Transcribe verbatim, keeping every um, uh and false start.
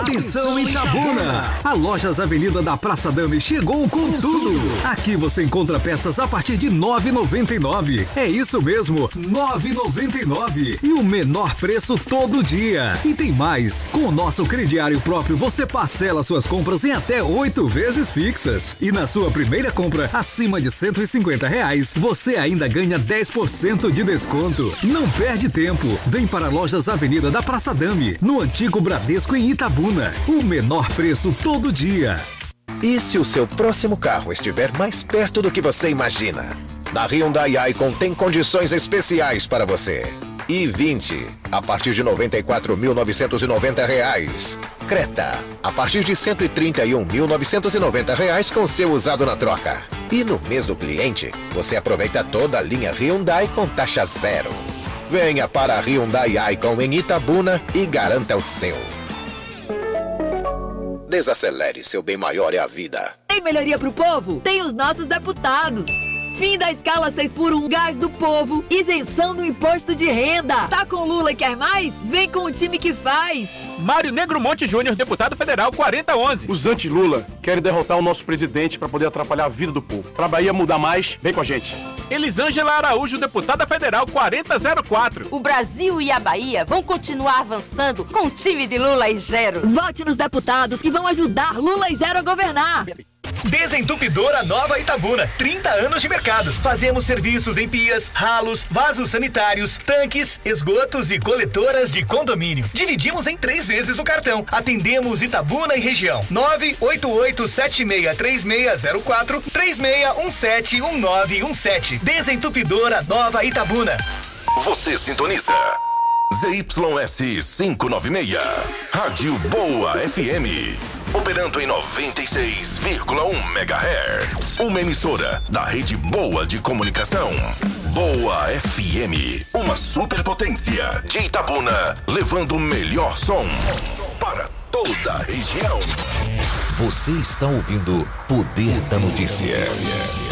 Atenção Itabuna! A Lojas Avenida da Praça Dame chegou com tudo! Aqui você encontra peças a partir de nove reais e noventa e nove centavos. É isso mesmo, nove reais e noventa e nove centavos. E o menor preço todo dia. E tem mais, com o nosso crediário próprio você parcela suas compras em até oito vezes fixas. E na sua primeira compra acima de cento e cinquenta reais, você ainda ganha dez por cento de desconto. Não perde tempo, vem para Lojas Avenida da Praça Dame, no antigo Bradesco em Itabuna. O menor preço todo dia. E se o seu próximo carro estiver mais perto do que você imagina? Na Hyundai Icon tem condições especiais para você. i vinte, a partir de noventa e quatro mil novecentos e noventa reais. Creta, a partir de cento e trinta e um mil novecentos e noventa reais com seu usado na troca. E no mês do cliente, você aproveita toda a linha Hyundai com taxa zero. Venha para a Hyundai Icon em Itabuna e garanta o seu. Desacelere, seu bem maior é a vida. Tem melhoria pro povo? Tem os nossos deputados. Fim da escala seis por um Gás do Povo. Isenção do imposto de renda. Tá com Lula e quer mais? Vem com o time que faz. Mário Negro Monte Júnior, deputado federal quarenta onze. Os anti-Lula querem derrotar o nosso presidente para poder atrapalhar a vida do povo. Pra Bahia mudar mais, vem com a gente. Elisângela Araújo, deputada federal quarenta zero quatro. O Brasil e a Bahia vão continuar avançando com o time de Lula e Gero. Vote nos deputados que vão ajudar Lula e Gero a governar. Desentupidora Nova Itabuna, trinta anos de mercado. Fazemos serviços em pias, ralos, vasos sanitários, tanques, esgotos e coletoras de condomínio. Dividimos em três vezes o cartão. Atendemos Itabuna e região. nove oito oito sete seis três seis zero quatro, três seis um sete um nove um sete. Desentupidora Nova Itabuna. Você sintoniza Z Y S quinhentos e noventa e seis, Rádio Boa F M, operando em noventa e seis vírgula um megahertz. Uma emissora da Rede Boa de Comunicação. Boa F M, uma superpotência de Itabuna, levando o melhor som para toda a região. Você está ouvindo Poder da Notícia.